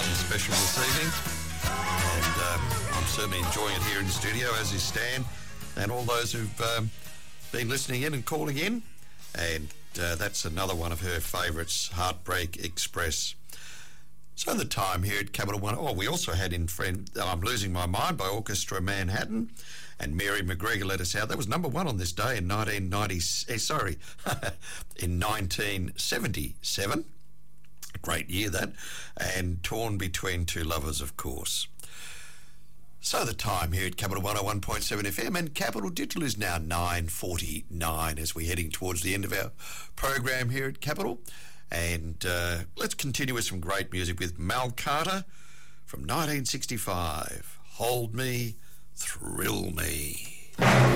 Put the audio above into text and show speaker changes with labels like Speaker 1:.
Speaker 1: something special this evening, and I'm certainly enjoying it here in the studio, as is Stan, and all those who've been listening in and calling in. And that's another one of her favourites, Heartbreak Express. So the time here at Capital One. Oh, we also had in I'm Losing My Mind by Orchestra Manhattan, and Mary McGregor let us out. That was number one on this day in 1977. A great year, that. And Torn Between Two Lovers, of course. So the time here at Capital 101.7 FM, and Capital Digital is now 9:49 as we're heading towards the end of our program here at Capital. And let's continue with some great music with Mal Carter from 1965. Hold Me, Thrill Me.